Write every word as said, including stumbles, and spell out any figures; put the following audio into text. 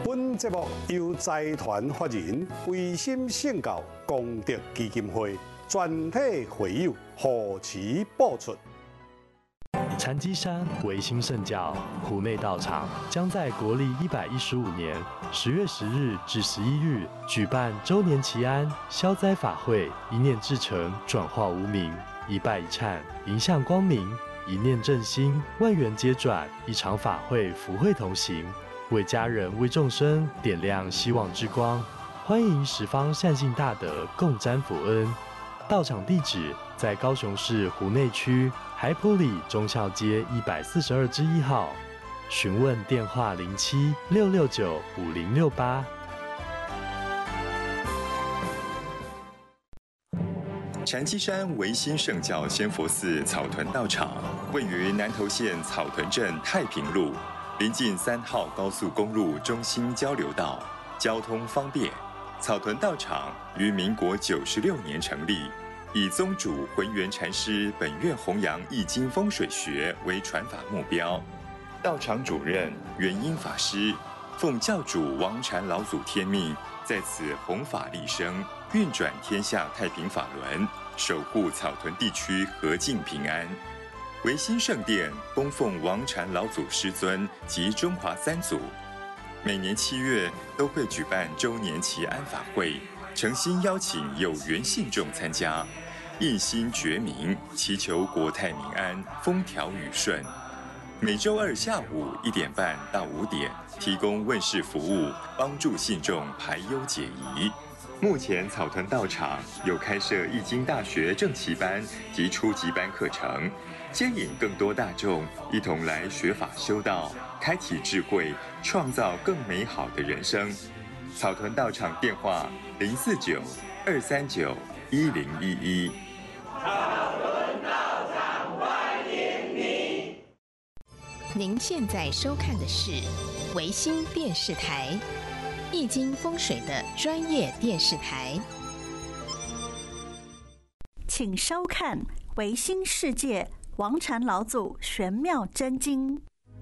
本节目由财团法人维新圣教功德基金会全体会友护持播出。 禅机山维新圣教湖内道场将在国历一百一十五年十月十日至十一日举办周年祈安消灾法会，一念至诚，转化无明，一拜一忏，迎向光明，一念正心，万缘皆转，一场法会，福慧同行，为家人为众生点亮希望之光。欢迎十方善信大德共沾福恩。道场地址在高雄市湖内区海埔里忠孝街一百四十二之一号，询问电话零七六六九五零六八。 禅机山维新圣教仙佛寺草屯道场位于南投县草屯镇太平路，临近三号高速公路中心交流道，交通方便。草屯道场于民国九十六年成立，以宗主浑元禅师本愿弘扬易经风水学为传法目标。道场主任元英法师奉教主王禅老祖天命，在此弘法利生，运转天下太平法轮，守护草屯地区和静平安。维新圣殿供奉王禅老祖师尊及中华三祖，每年七月都会举办周年祈安法会，诚心邀请有缘信众参加，一心觉明，祈求国泰民安，风调雨顺。每周二下午一点半到五点提供问事服务，帮助信众排忧解疑。目前草屯道场有开设易经大学正期班及初级班课程，接引更多大众一同来学法修道，开启智慧，创造更美好的人生。草屯道场电话零四九二三九一零一一。 草屯道场欢迎你。 您现在收看的是维新电视台，易经风水的专业电视台。 请收看维新世界王禅老祖玄妙真经。